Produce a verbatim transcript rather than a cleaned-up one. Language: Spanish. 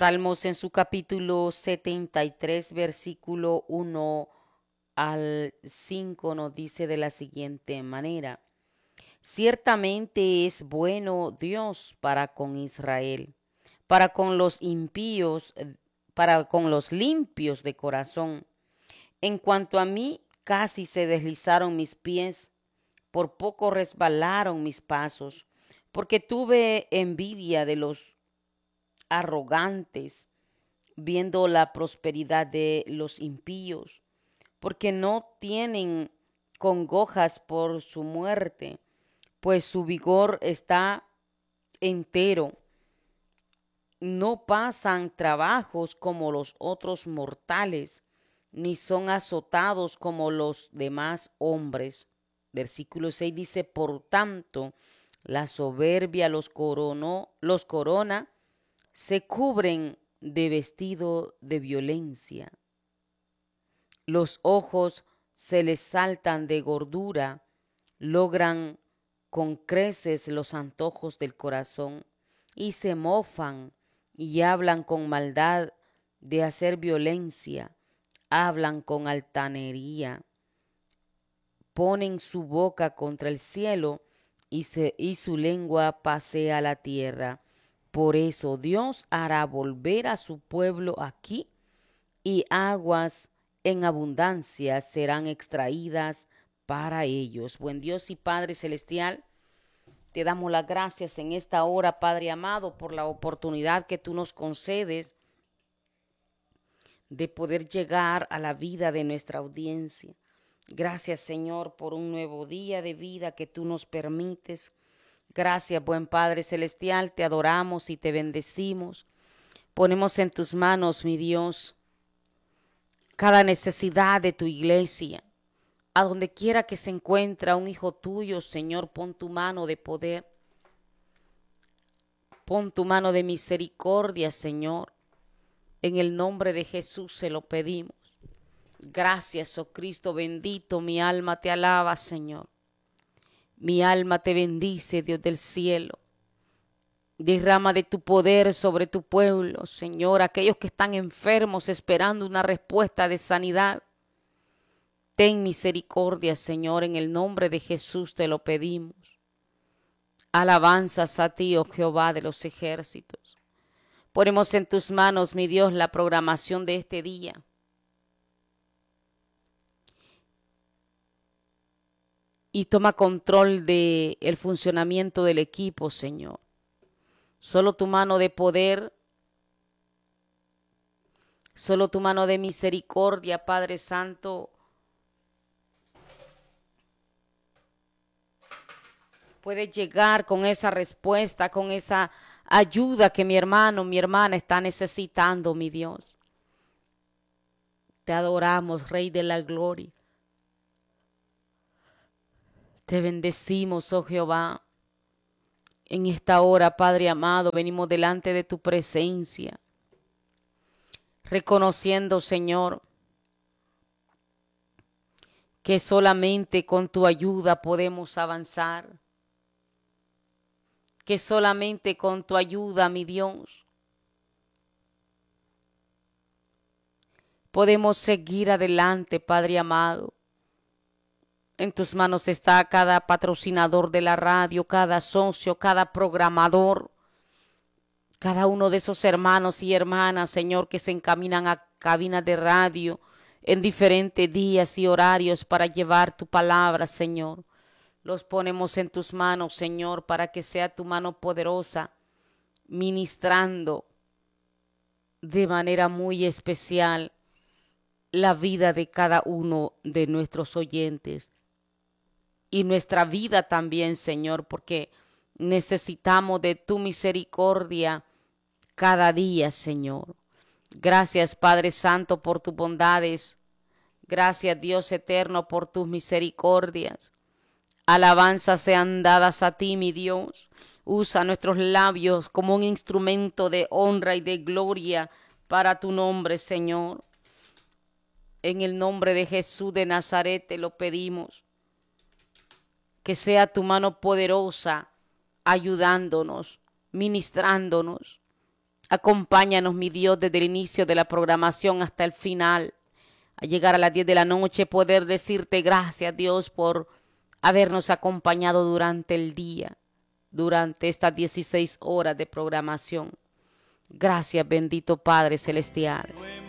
Salmos en su capítulo setenta y tres, versículo uno al cinco nos dice de la siguiente manera: Ciertamente es bueno Dios para con Israel, para con los impíos, eh, para con los limpios de corazón. En cuanto a mí, casi se deslizaron mis pies, por poco resbalaron mis pasos, porque tuve envidia de los arrogantes, viendo la prosperidad de los impíos, porque no tienen congojas por su muerte, pues su vigor está entero. No pasan trabajos como los otros mortales, ni son azotados como los demás hombres. Versículo seis dice: Por tanto, la soberbia los coronó, los corona, se cubren de vestido de violencia. Los ojos se les saltan de gordura, logran con creces los antojos del corazón, y se mofan y hablan con maldad de hacer violencia, hablan con altanería, ponen su boca contra el cielo y, se, y su lengua pasea la tierra. Por eso Dios hará volver a su pueblo aquí, y aguas en abundancia serán extraídas para ellos. Buen Dios y Padre Celestial, te damos las gracias en esta hora, Padre amado, por la oportunidad que tú nos concedes de poder llegar a la vida de nuestra audiencia. Gracias, Señor, por un nuevo día de vida que tú nos permites. Gracias, buen Padre Celestial, te adoramos y te bendecimos. Ponemos en tus manos, mi Dios, cada necesidad de tu iglesia. A donde quiera que se encuentra un hijo tuyo, Señor, pon tu mano de poder. Pon tu mano de misericordia, Señor. En el nombre de Jesús se lo pedimos. Gracias, oh Cristo bendito, mi alma te alaba, Señor. Mi alma te bendice, Dios del cielo. Derrama de tu poder sobre tu pueblo, Señor, aquellos que están enfermos esperando una respuesta de sanidad. Ten misericordia, Señor, en el nombre de Jesús te lo pedimos. Alabanzas a ti, oh Jehová de los ejércitos. Ponemos en tus manos, mi Dios, la programación de este día. Y toma control del funcionamiento del equipo, Señor. Solo tu mano de poder, solo tu mano de misericordia, Padre Santo, puede llegar con esa respuesta, con esa ayuda que mi hermano, mi hermana está necesitando, mi Dios. Te adoramos, Rey de la Gloria. Te bendecimos, oh Jehová. En esta hora, Padre amado, venimos delante de tu presencia, reconociendo, Señor, que solamente con tu ayuda podemos avanzar, que solamente con tu ayuda, mi Dios, podemos seguir adelante, Padre amado. En tus manos está cada patrocinador de la radio, cada socio, cada programador, cada uno de esos hermanos y hermanas, Señor, que se encaminan a cabinas de radio en diferentes días y horarios para llevar tu palabra, Señor. Los ponemos en tus manos, Señor, para que sea tu mano poderosa, ministrando de manera muy especial la vida de cada uno de nuestros oyentes. Y nuestra vida también, Señor, porque necesitamos de tu misericordia cada día, Señor. Gracias, Padre Santo, por tus bondades. Gracias, Dios eterno, por tus misericordias. Alabanzas sean dadas a ti, mi Dios. Usa nuestros labios como un instrumento de honra y de gloria para tu nombre, Señor. En el nombre de Jesús de Nazaret te lo pedimos. Que sea tu mano poderosa ayudándonos, ministrándonos, Acompáñanos, mi Dios, desde el inicio de la programación hasta el final. A llegar a las diez de la noche, poder decirte gracias, Dios, por habernos acompañado durante el día, durante estas dieciséis horas de programación. Gracias, bendito Padre Celestial.